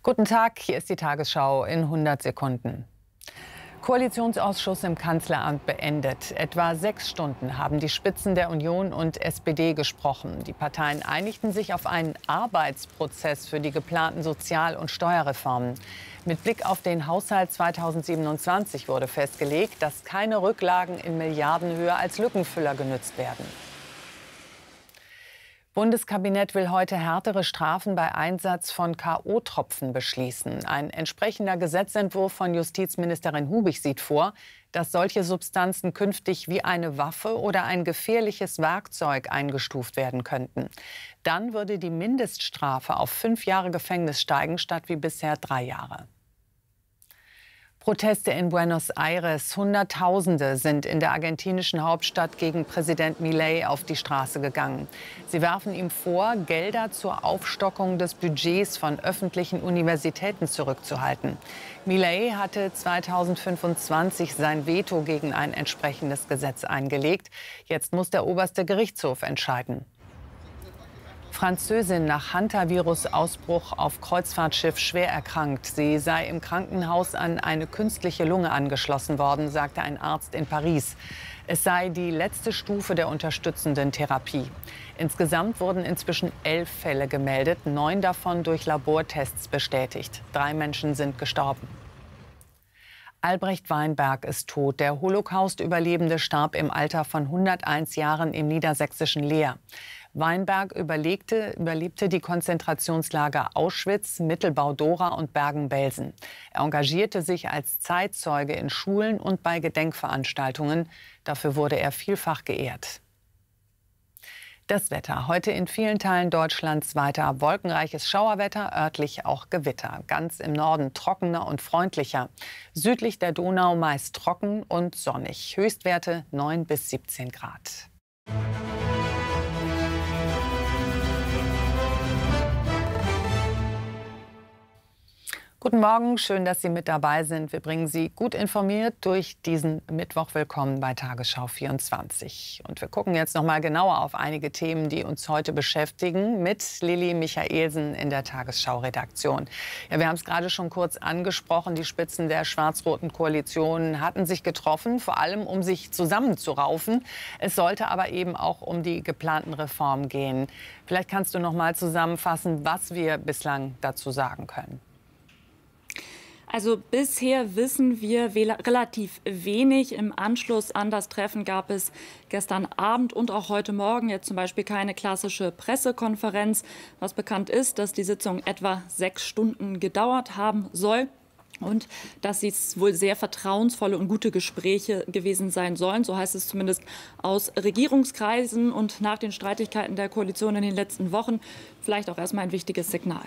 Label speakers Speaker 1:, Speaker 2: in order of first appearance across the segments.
Speaker 1: Guten Tag, hier ist die Tagesschau in 100 Sekunden. Koalitionsausschuss im Kanzleramt beendet. Etwa 6 Stunden haben die Spitzen der Union und SPD gesprochen. Die Parteien einigten sich auf einen Arbeitsprozess für die geplanten Sozial- und Steuerreformen. Mit Blick auf den Haushalt 2027 wurde festgelegt, dass keine Rücklagen in Milliardenhöhe als Lückenfüller genutzt werden. Bundeskabinett will heute härtere Strafen bei Einsatz von K.O.-Tropfen beschließen. Ein entsprechender Gesetzentwurf von Justizministerin Hubig sieht vor, dass solche Substanzen künftig wie eine Waffe oder ein gefährliches Werkzeug eingestuft werden könnten. Dann würde die Mindeststrafe auf 5 Jahre Gefängnis steigen, statt wie bisher 3 Jahre. Proteste in Buenos Aires. Hunderttausende sind in der argentinischen Hauptstadt gegen Präsident Milei auf die Straße gegangen. Sie werfen ihm vor, Gelder zur Aufstockung des Budgets von öffentlichen Universitäten zurückzuhalten. Milei hatte 2025 sein Veto gegen ein entsprechendes Gesetz eingelegt. Jetzt muss der oberste Gerichtshof entscheiden. Französin nach Hantavirus-Ausbruch auf Kreuzfahrtschiff schwer erkrankt. Sie sei im Krankenhaus an eine künstliche Lunge angeschlossen worden, sagte ein Arzt in Paris. Es sei die letzte Stufe der unterstützenden Therapie. Insgesamt wurden inzwischen 11 Fälle gemeldet, 9 davon durch Labortests bestätigt. 3 Menschen sind gestorben. Albrecht Weinberg ist tot. Der Holocaust-Überlebende starb im Alter von 101 Jahren im niedersächsischen Leer. Weinberg überlebte die Konzentrationslager Auschwitz, Mittelbau-Dora und Bergen-Belsen. Er engagierte sich als Zeitzeuge in Schulen und bei Gedenkveranstaltungen. Dafür wurde er vielfach geehrt. Das Wetter. Heute in vielen Teilen Deutschlands weiter wolkenreiches Schauerwetter, örtlich auch Gewitter. Ganz im Norden trockener und freundlicher. Südlich der Donau meist trocken und sonnig. Höchstwerte 9 bis 17 Grad. Guten Morgen, schön, dass Sie mit dabei sind. Wir bringen Sie gut informiert durch diesen Mittwoch. Willkommen bei Tagesschau 24. Und wir gucken jetzt noch mal genauer auf einige Themen, die uns heute beschäftigen, mit Lilly Michaelsen in der Tagesschau-Redaktion. Ja, wir haben es gerade schon kurz angesprochen. Die Spitzen der schwarz-roten Koalition hatten sich getroffen, vor allem um sich zusammenzuraufen. Es sollte aber eben auch um die geplanten Reformen gehen. Vielleicht kannst du noch mal zusammenfassen, was wir bislang dazu sagen können.
Speaker 2: Also bisher wissen wir relativ wenig. Im Anschluss an das Treffen gab es gestern Abend und auch heute Morgen jetzt zum Beispiel keine klassische Pressekonferenz. Was bekannt ist, dass die Sitzung etwa 6 Stunden gedauert haben soll. Und dass es wohl sehr vertrauensvolle und gute Gespräche gewesen sein sollen. So heißt es zumindest aus Regierungskreisen und nach den Streitigkeiten der Koalition in den letzten Wochen vielleicht auch erstmal ein wichtiges Signal.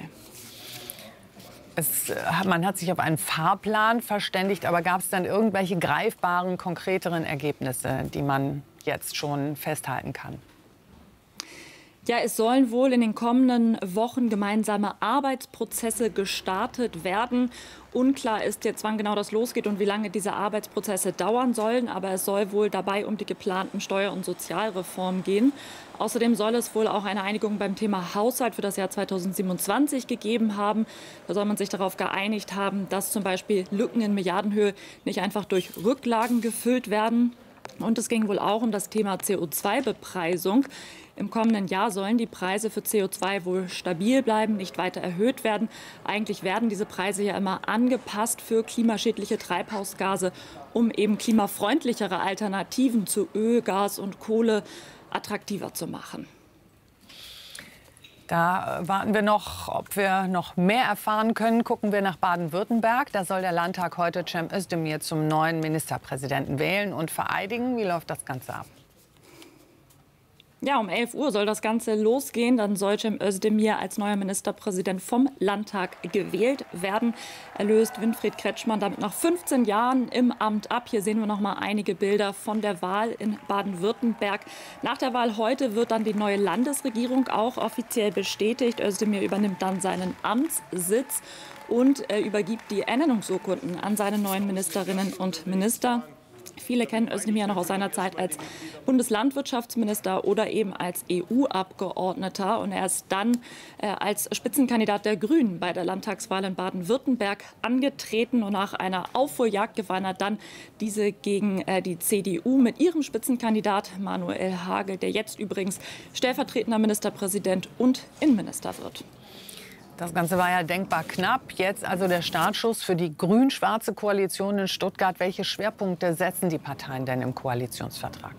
Speaker 1: Man hat sich auf einen Fahrplan verständigt, aber gab es dann irgendwelche greifbaren, konkreteren Ergebnisse, die man jetzt schon festhalten kann?
Speaker 2: Ja, es sollen wohl in den kommenden Wochen gemeinsame Arbeitsprozesse gestartet werden. Unklar ist jetzt, wann genau das losgeht und wie lange diese Arbeitsprozesse dauern sollen. Aber es soll wohl dabei um die geplanten Steuer- und Sozialreformen gehen. Außerdem soll es wohl auch eine Einigung beim Thema Haushalt für das Jahr 2027 gegeben haben. Da soll man sich darauf geeinigt haben, dass zum Beispiel Lücken in Milliardenhöhe nicht einfach durch Rücklagen gefüllt werden. Und es ging wohl auch um das Thema CO2-Bepreisung. Im kommenden Jahr sollen die Preise für CO2 wohl stabil bleiben, nicht weiter erhöht werden. Eigentlich werden diese Preise ja immer angepasst für klimaschädliche Treibhausgase, um eben klimafreundlichere Alternativen zu Öl, Gas und Kohle attraktiver zu machen.
Speaker 1: Da warten wir noch, ob wir noch mehr erfahren können. Gucken wir nach Baden-Württemberg. Da soll der Landtag heute Cem Özdemir zum neuen Ministerpräsidenten wählen und vereidigen. Wie läuft das Ganze ab?
Speaker 2: Ja, um 11 Uhr soll das Ganze losgehen. Dann soll Cem Özdemir als neuer Ministerpräsident vom Landtag gewählt werden. Er löst Winfried Kretschmann damit nach 15 Jahren im Amt ab. Hier sehen wir noch mal einige Bilder von der Wahl in Baden-Württemberg. Nach der Wahl heute wird dann die neue Landesregierung auch offiziell bestätigt. Özdemir übernimmt dann seinen Amtssitz und übergibt die Ernennungsurkunden an seine neuen Ministerinnen und Minister. Viele kennen Özdemir ja noch aus seiner Zeit als Bundeslandwirtschaftsminister oder eben als EU-Abgeordneter. Und er ist dann als Spitzenkandidat der Grünen bei der Landtagswahl in Baden-Württemberg angetreten. Und nach einer Aufholjagd gewann er dann diese gegen die CDU mit ihrem Spitzenkandidat Manuel Hagel, der jetzt übrigens stellvertretender Ministerpräsident und Innenminister wird.
Speaker 1: Das Ganze war ja denkbar knapp. Jetzt also der Startschuss für die grün-schwarze Koalition in Stuttgart. Welche Schwerpunkte setzen die Parteien denn im Koalitionsvertrag?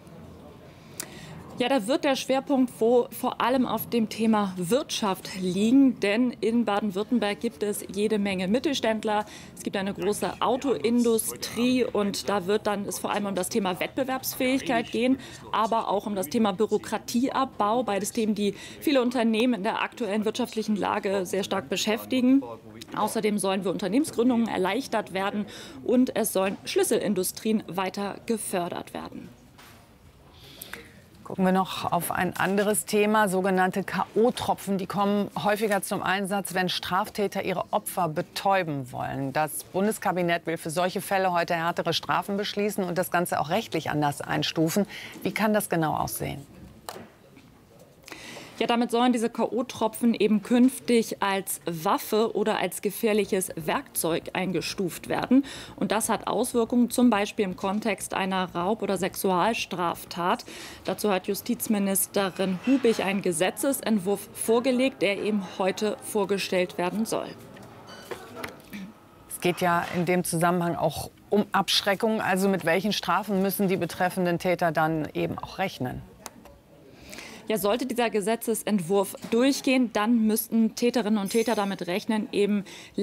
Speaker 2: Ja, da wird der Schwerpunkt vor allem auf dem Thema Wirtschaft liegen, denn in Baden-Württemberg gibt es jede Menge Mittelständler. Es gibt eine große Autoindustrie und da wird dann es vor allem um das Thema Wettbewerbsfähigkeit gehen, aber auch um das Thema Bürokratieabbau, beides Themen, die viele Unternehmen in der aktuellen wirtschaftlichen Lage sehr stark beschäftigen. Außerdem sollen wir Unternehmensgründungen erleichtert werden und es sollen Schlüsselindustrien weiter gefördert werden.
Speaker 1: Gucken wir noch auf ein anderes Thema, sogenannte K.O.-Tropfen. Die kommen häufiger zum Einsatz, wenn Straftäter ihre Opfer betäuben wollen. Das Bundeskabinett will für solche Fälle heute härtere Strafen beschließen und das Ganze auch rechtlich anders einstufen. Wie kann das genau aussehen?
Speaker 2: Ja, damit sollen diese K.O.-Tropfen eben künftig als Waffe oder als gefährliches Werkzeug eingestuft werden. Und das hat Auswirkungen zum Beispiel im Kontext einer Raub- oder Sexualstraftat. Dazu hat Justizministerin Hubig einen Gesetzesentwurf vorgelegt, der eben heute vorgestellt werden soll.
Speaker 1: Es geht ja in dem Zusammenhang auch um Abschreckung. Also mit welchen Strafen müssen die betreffenden Täter dann eben auch rechnen?
Speaker 2: Ja, sollte dieser Gesetzesentwurf durchgehen, dann müssten Täterinnen und Täter damit rechnen, eben